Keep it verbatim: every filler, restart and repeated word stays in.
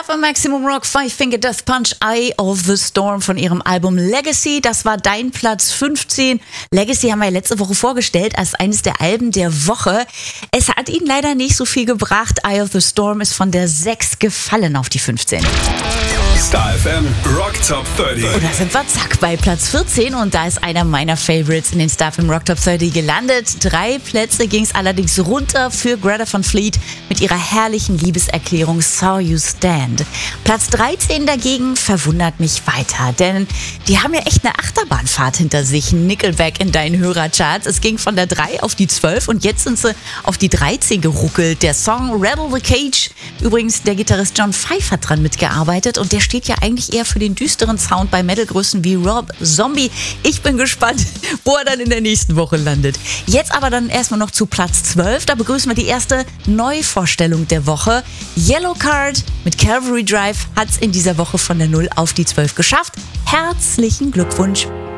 F M Maximum Rock, Five Finger Death Punch, Eye of the Storm von ihrem Album Legacy. Das war dein Platz fünfzehn. Legacy haben wir ja letzte Woche vorgestellt als eines der Alben der Woche. Es hat ihnen leider nicht so viel gebracht. Eye of the Storm ist von der sechs gefallen auf die fünfzehn. Star F M Rock Top dreißig. Und da sind wir zack bei Platz vierzehn und da ist einer meiner Favorites in den Star F M Rock Top dreißig gelandet. Drei Plätze ging es allerdings runter für Greta Van Fleet mit ihrer herrlichen Liebeserklärung Saw You Stand. Platz dreizehn dagegen verwundert mich weiter, denn die haben ja echt eine Achterbahnfahrt hinter sich. Nickelback in deinen Hörercharts. Es ging von der drei auf die zwölf und jetzt sind sie auf die dreizehn geruckelt. Der Song Rattle the Cage, übrigens der Gitarrist John Five hat dran mitgearbeitet und der steht ja eigentlich eher für den düsteren Sound bei Metalgrößen wie Rob Zombie. Ich bin gespannt, wo er dann in der nächsten Woche landet. Jetzt aber dann erstmal noch zu Platz zwölf. Da begrüßen wir die erste Neuvorstellung der Woche. Yellowcard mit Calvary Drive hat es in dieser Woche von der null auf die zwölf geschafft. Herzlichen Glückwunsch!